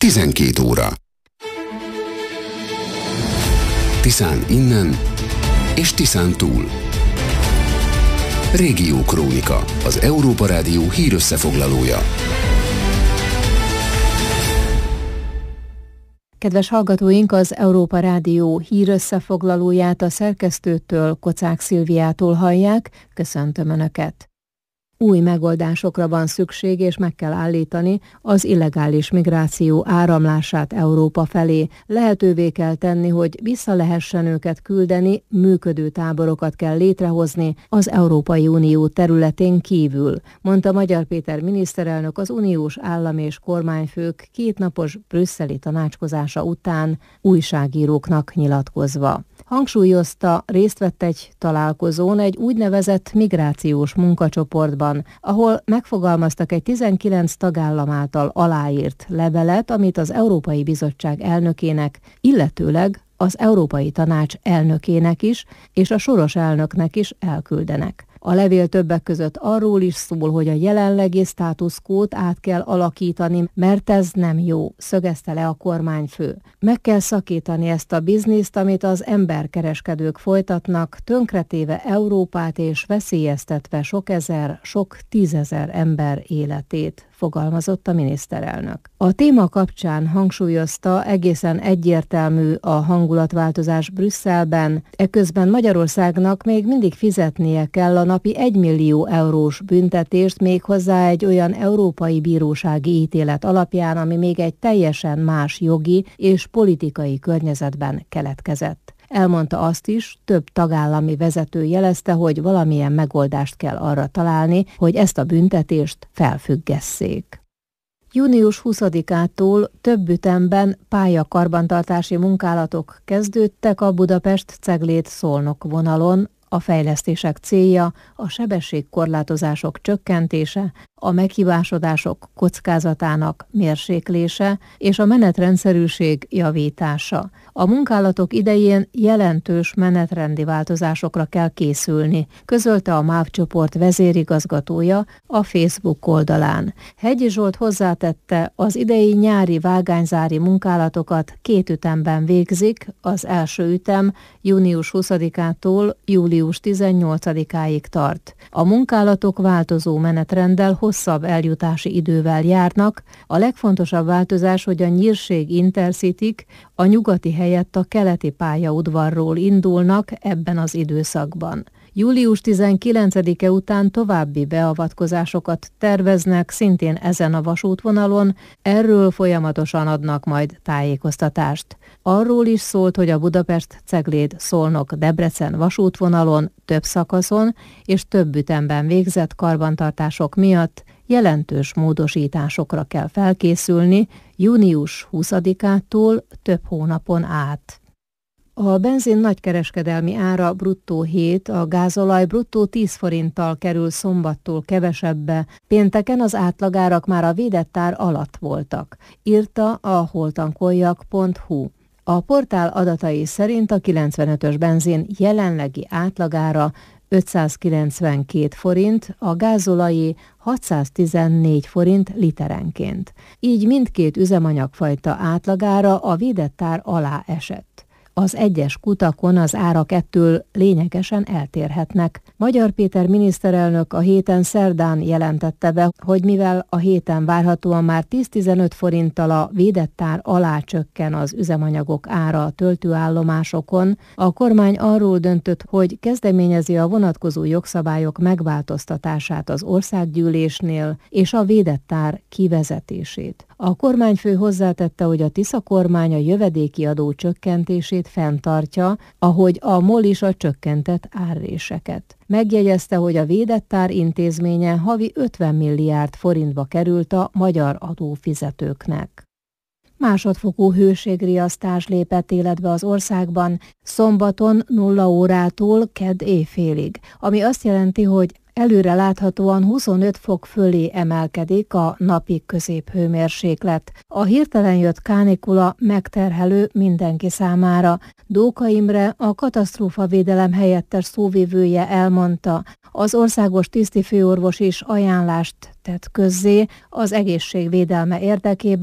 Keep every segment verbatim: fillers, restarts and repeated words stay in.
tizenkét óra. Tiszán innen és Tiszán túl. Régiókrónika, az Európa Rádió hírösszefoglalója. Kedves hallgatóink, az Európa Rádió hírösszefoglalóját a szerkesztőtől, Kocák Szilviától hallják. Köszöntöm Önöket! Új megoldásokra van szükség, és meg kell állítani az illegális migráció áramlását Európa felé. Lehetővé kell tenni, hogy vissza lehessen őket küldeni, működő táborokat kell létrehozni az Európai Unió területén kívül, mondta Magyar Péter miniszterelnök az uniós állam és kormányfők kétnapos brüsszeli tanácskozása után újságíróknak nyilatkozva. Hangsúlyozta, részt vett egy találkozón egy úgynevezett migrációs munkacsoportban, ahol megfogalmaztak egy tizenkilenc tagállam által aláírt levelet, amit az Európai Bizottság elnökének, illetőleg az Európai Tanács elnökének is, és a soros elnöknek is elküldenek. A levél többek között arról is szól, hogy a jelenlegi státuszkót át kell alakítani, mert ez nem jó, szögezte le a kormányfő. Meg kell szakítani ezt a bizniszt, amit az emberkereskedők folytatnak, tönkretéve Európát és veszélyeztetve sok ezer, sok tízezer ember életét, fogalmazott a miniszterelnök. A téma kapcsán hangsúlyozta, egészen egyértelmű a hangulatváltozás Brüsszelben, eközben Magyarországnak még mindig fizetnie kell a napi egymillió eurós büntetést, méghozzá egy olyan európai bírósági ítélet alapján, ami még egy teljesen más jogi és politikai környezetben keletkezett. Elmondta azt is, több tagállami vezető jelezte, hogy valamilyen megoldást kell arra találni, hogy ezt a büntetést felfüggesszék. június huszadikától több ütemben pályakarbantartási munkálatok kezdődtek a Budapest-Cegléd-Szolnok vonalon. A fejlesztések célja a sebességkorlátozások csökkentése, a meghibásodások kockázatának mérséklése és a menetrendszerűség javítása. A munkálatok idején jelentős menetrendi változásokra kell készülni, közölte a MÁV csoport vezérigazgatója a Facebook oldalán. Hegyi Zsolt hozzátette, az idei nyári vágányzári munkálatokat két ütemben végzik, az első ütem június huszadikától július tizennyolcadikáig tart. A munkálatok változó menetrenddel hosszabb eljutási idővel járnak. A legfontosabb változás, hogy a Nyírség Intercityk a nyugati helyett a keleti pályaudvarról indulnak ebben az időszakban. július tizenkilencedike után további beavatkozásokat terveznek szintén ezen a vasútvonalon, erről folyamatosan adnak majd tájékoztatást. Arról is szólt, hogy a Budapest-Cegléd-Szolnok-Debrecen vasútvonalon több szakaszon és több ütemben végzett karbantartások miatt jelentős módosításokra kell felkészülni június huszadikától több hónapon át. A benzin nagykereskedelmi ára bruttó hét, a gázolaj bruttó tíz forinttal kerül szombattól kevesebbe, pénteken az átlagárak már a védett ár alatt voltak, írta a holtankoljak pont hu. A portál adatai szerint a kilencvenötös benzin jelenlegi átlagára ötszázkilencvenkét forint, a gázolajé hatszáztizennégy forint literenként. Így mindkét üzemanyagfajta átlagára a védett ár alá esett. Az egyes kutakon az árak ettől lényegesen eltérhetnek. Magyar Péter miniszterelnök a héten szerdán jelentette be, hogy mivel a héten várhatóan már tíz-tizenöt forinttal a védett ár alá csökken az üzemanyagok ára a töltőállomásokon, a kormány arról döntött, hogy kezdeményezi a vonatkozó jogszabályok megváltoztatását az országgyűlésnél és a védett ár kivezetését. A kormányfő hozzátette, hogy a Tisza kormány a jövedéki adó csökkentését fenntartja, ahogy a MOL is a csökkentett árréseket. Megjegyezte, hogy a védett ár intézménye havi ötven milliárd forintba került a magyar adófizetőknek. Másodfokú hőségriasztás lépett életbe az országban szombaton nulla órától kedd éjfélig, ami azt jelenti, hogy előre láthatóan huszonöt fok fölé emelkedik a napi középhőmérséklet. A hirtelen jött kánikula megterhelő mindenki számára. Dóka Imre, a katasztrófavédelem helyettes szóvivője elmondta, az országos tisztifőorvos is ajánlást tett közzé az egészségvédelme érdekében,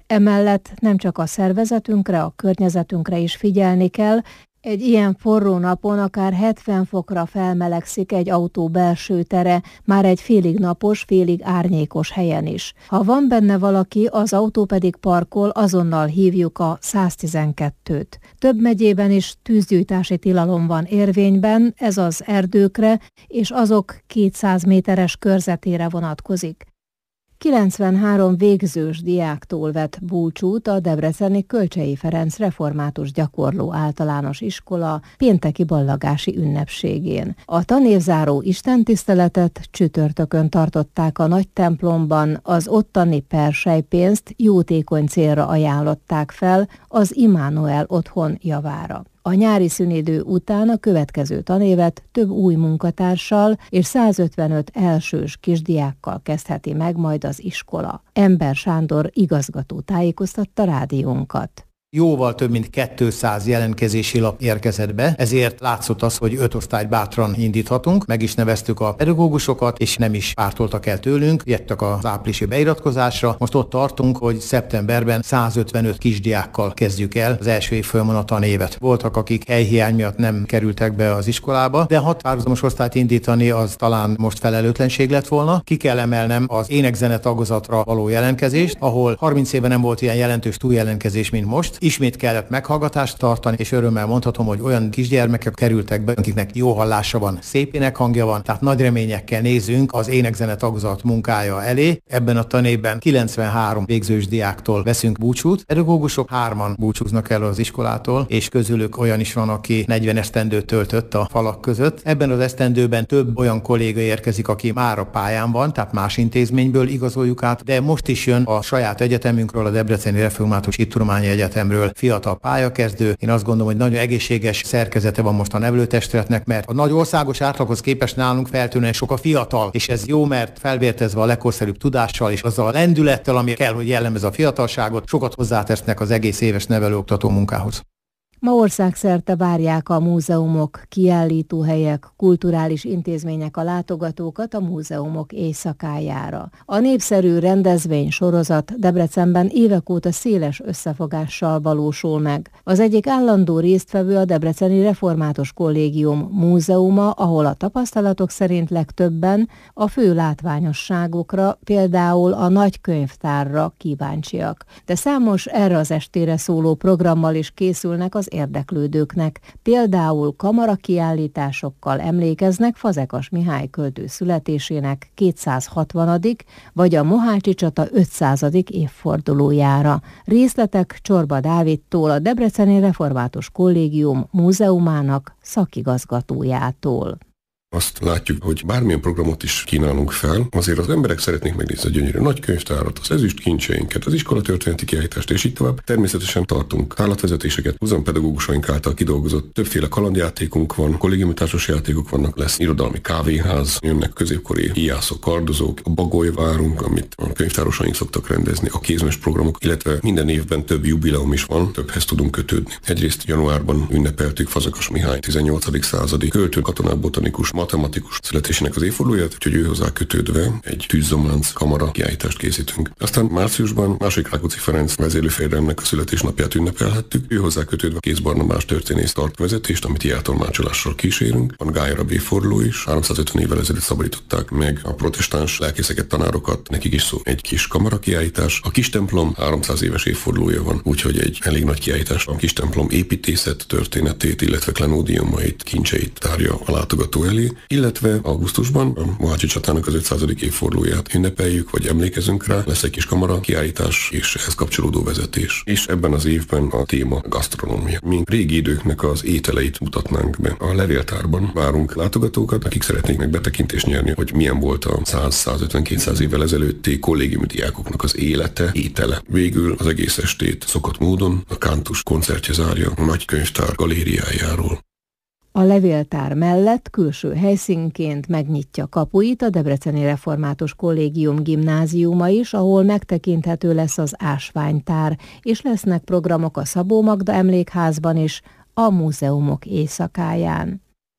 Emellett nem csak a szervezetünkre, a környezetünkre is figyelni kell. Egy ilyen forró napon akár hetven fokra felmelegszik egy autó belső tere, már egy félig napos, félig árnyékos helyen is. Ha van benne valaki, az autó pedig parkol, azonnal hívjuk a száztizenkettőt. Több megyében is tűzgyújtási tilalom van érvényben, ez az erdőkre és azok kétszáz méteres körzetére vonatkozik. kilencvenhárom végzős diáktól vett búcsút a debreceni Kölcsey Ferenc Református Gyakorló Általános Iskola pénteki ballagási ünnepségén. A tanévzáró istentiszteletet csütörtökön tartották a nagy templomban, az ottani perselypénzt jótékony célra ajánlották fel az Immanuel Otthon javára. A nyári szünidő után a következő tanévet több új munkatársal és százötvenöt elsős kisdiákkal kezdheti meg majd az iskola. Ember Sándor igazgató tájékoztatta rádiónkat. Jóval több mint kétszáz jelentkezési lap érkezett be, ezért látszott az, hogy öt osztályt bátran indíthatunk, meg is neveztük a pedagógusokat, és nem is pártoltak el tőlünk, jöttek az áprilisi beiratkozásra. Most ott tartunk, hogy szeptemberben százötvenöt kisdiákkal kezdjük el az első évfolyamon a tanévet. Voltak, akik helyhiány miatt nem kerültek be az iskolába, de hat párhuzamos osztályt indítani az talán most felelőtlenség lett volna. Ki kell emelnem az ének-zene tagozatra való jelentkezést, ahol harminc éve nem volt ilyen jelentős túljelentkezés, mint most. Ismét kellett meghallgatást tartani, és örömmel mondhatom, hogy olyan kisgyermekek kerültek be, akiknek jó hallása van, szép énekhangja van, tehát nagy reményekkel nézünk az ének-zene tagozat munkája elé. Ebben a tanévben kilencvenhárom végzős diáktól veszünk búcsút. Pedagógusok hárman búcsúznak el az iskolától, és közülük olyan is van, aki negyven esztendőt töltött a falak között. Ebben az esztendőben több olyan kolléga érkezik, aki már a pályán van, tehát más intézményből igazoljuk át, de most is jön a saját egyetemünkről, a Debreceni Református Hittudományi Egyetemről fiatal pályakezdő. Én azt gondolom, hogy nagyon egészséges szerkezete van most a nevelőtestületnek, mert a nagy országos átlaghoz képest nálunk feltűnően sok a fiatal, és ez jó, mert felvértezve a legkorszerűbb tudással és azzal a lendülettel, ami kell, hogy jellemez a fiatalságot, sokat hozzátesznek az egész éves nevelő-oktató munkához. Ma országszerte várják a múzeumok, kiállítóhelyek, kulturális intézmények a látogatókat a múzeumok éjszakájára. A népszerű rendezvény sorozat Debrecenben évek óta széles összefogással valósul meg. Az egyik állandó résztvevő a Debreceni Református Kollégium múzeuma, ahol a tapasztalatok szerint legtöbben a fő látványosságokra, például a nagy könyvtárra kíváncsiak. De számos erre az estére szóló programmal is készülnek az érdeklődőknek. Például kamarakiállításokkal emlékeznek Fazekas Mihály költő születésének kétszázhatvanadik vagy a Mohácsi csata ötszázadik évfordulójára. Részletek Csorba Dávidtól, a Debreceni Református Kollégium múzeumának szakigazgatójától. Azt látjuk, hogy bármilyen programot is kínálunk fel, azért az emberek szeretnék megnézni a gyönyörű nagykönyvtárat, az ezüst kincseinket, az iskolatörténeti kiállítást, és így tovább. Természetesen tartunk tárlatvezetéseket, múzeumpedagógusaink által kidolgozott többféle kalandjátékunk van, kollégiumi társasjátékok vannak, lesz irodalmi kávéház, jönnek középkori íjászok, kardozók, a bagolyvárunk, amit a könyvtárosaink szoktak rendezni, a kézműves programok, illetve minden évben több jubileum is van, többhez tudunk kötődni. Egyrészt januárban ünnepeltük Fazekas Mihály tizennyolcadik századi költő, katonák, botanikus, matematikus születésének az évfordulóját, úgyhogy ő hozzá kötődve egy tűzzomlánc kamara kiállítást készítünk. Aztán márciusban második Rákóczi Ferenc vezérlőfejedelemnek a születésnapját ünnepelhettük. Ő hozzá kötődve Kéz Barnabás történész tart vezetést, amit jártolmácsolással kísérünk. Van Gályarab évforduló is. háromszázötven évvel ezelőtt szabadították meg a protestáns lelkészeket, tanárokat, nekik is szól egy kis kamara kiállítás. A kis templom háromszáz éves évfordulója van, úgyhogy egy elég nagy kiállítás. A kis templom építészet történetét, illetve klenódiumait, kincseit tárja a látogató elé, illetve augusztusban a Mohácsi csatának az ötszázadik évfordulóját ünnepeljük, vagy emlékezünk rá, lesz egy kis kamara kiállítás és ehhez kapcsolódó vezetés. És ebben az évben a téma gasztronómia. Mi régi időknek az ételeit mutatnánk be. A levéltárban várunk látogatókat, akik szeretnék meg betekintést nyerni, hogy milyen volt a száz-százötven-kétszáz évvel ezelőtti kollégiumi diákoknak az élete, étele. Végül az egész estét szokott módon a kántus koncertje zárja a nagy könyvtár galériájáról. A levéltár mellett külső helyszínként megnyitja kapuit a Debreceni Református Kollégium gimnáziuma is, ahol megtekinthető lesz az ásványtár, és lesznek programok a Szabó Magda emlékházban is, a múzeumok éjszakáján.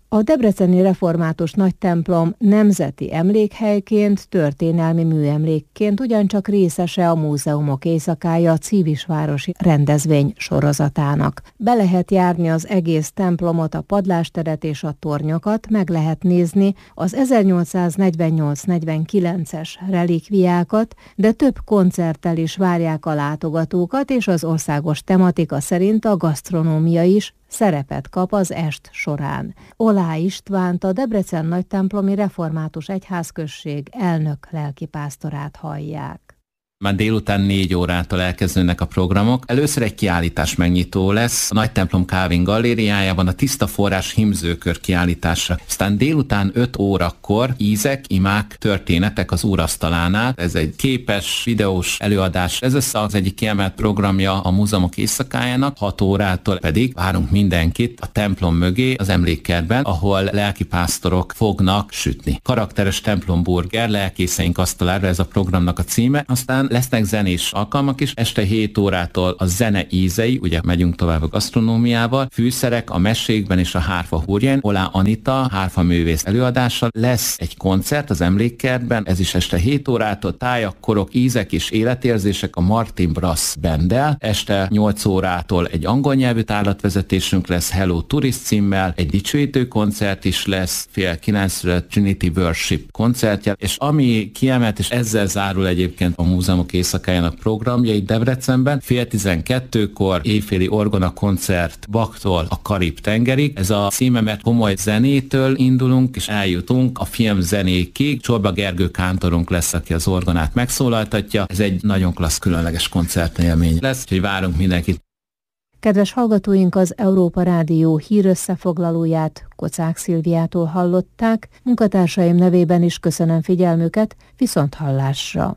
A debreceni református nagytemplom nemzeti emlékhelyként, történelmi műemlékként ugyancsak részese a Múzeumok éjszakája Civisvárosi rendezvény sorozatának. Be lehet járni az egész templomot, a padlásteret és a tornyokat, meg lehet nézni az ezernyolcszáznegyvennyolc negyvenkilences relikviákat, de több koncerttel is várják a látogatókat, és az országos tematika szerint a gasztronómia is szerepet kap az est során. Olá Istvánt, a Debrecen Nagytemplomi Református Egyházközség elnök lelkipásztorát hallják. Már délután négy órától elkezdődnek a programok. Először egy kiállítás megnyitó lesz a Nagytemplom Calvin galériájában a Tiszta Forrás hímzőkör kiállításra. Aztán délután öt órakor ízek, imák, történetek az úrasztalánál. Ez egy képes, videós előadás. Ez lesz az egyik kiemelt programja a Múzeumok éjszakájának. hat órától pedig várunk mindenkit a templom mögé, az emlékkertben, ahol lelkipásztorok fognak sütni. Karakteres templomburger, lelkészeink asztalára, ez a programnak a címe. Aztán lesznek zenés alkalmak is, este hét órától a zene ízei, ugye megyünk tovább a gasztronómiával, fűszerek a mesékben és a hárfa húrján, Olá Anita, hárfa művész előadással, lesz egy koncert az emlékkertben, ez is este hét órától, tájak, korok, ízek és életérzések a Martin Brass Banddel, este nyolc órától egy angol nyelvű tárlatvezetésünk lesz Hello Tourist címmel, egy dicsőítő koncert is lesz, fél kilencre Trinity Worship koncertje, és ami kiemelt, és ezzel zárul egyébként a Múzeumok éjszakájának programjai Debrecenben, fél tizenkettőkor éjféli orgona koncert Baktól a Karib-tengerig. Ez a címe, mert komoly zenétől indulunk, és eljutunk a film zenékig. Csorba Gergő kántorunk lesz, aki az orgonát megszólaltatja. Ez egy nagyon klassz, különleges koncertélmény lesz, úgyhogy várunk mindenkit. Kedves hallgatóink, az Európa Rádió hírösszefoglalóját Kocák Szilviától hallották. Munkatársaim nevében is köszönöm figyelmüket, viszont hallásra.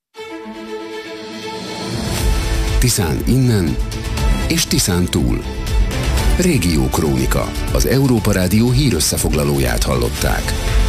Tiszán innen és Tiszán túl. Régió Krónika. Az Európa Rádió hírösszefoglalóját hallották.